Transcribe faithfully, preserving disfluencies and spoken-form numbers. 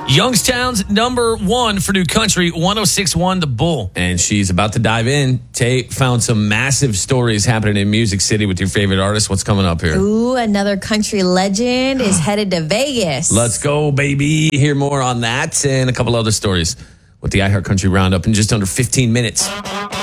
Youngstown's number one for new country, one oh six point one The Bull. And she's about to dive in. Tay found some massive stories happening in Music City with your favorite artist. What's coming up here? Ooh, another country legend is headed to Vegas. Let's go, baby. Hear more on that and a couple other stories with the iHeart Country Roundup in just under fifteen minutes.